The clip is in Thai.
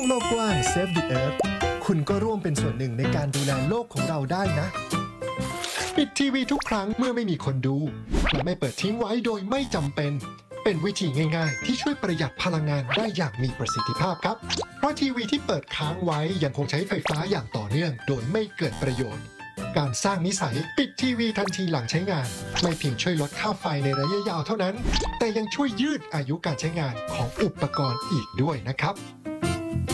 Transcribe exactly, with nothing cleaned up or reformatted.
โลกกว้าง Save the Earth คุณก็ร่วมเป็นส่วนหนึ่งในการดูแลโลกของเราได้นะปิดทีวีทุกครั้งเมื่อไม่มีคนดูและไม่เปิดทิ้งไว้โดยไม่จำเป็นเป็นวิธีง่ายๆที่ช่วยประหยัดพลังงานได้อย่างมีประสิทธิภาพครับเพราะทีวีที่เปิดค้างไว้ยังคงใช้ไฟฟ้าอย่างต่อเนื่องโดยไม่เกิดประโยชน์การสร้างนิสัยปิดทีวีทันทีหลังใช้งานไม่เพียงช่วยลดค่าไฟในระยะยาวเท่านั้นแต่ยังช่วยยืดอายุการใช้งานของอุปกรณ์อีกด้วยนะครับ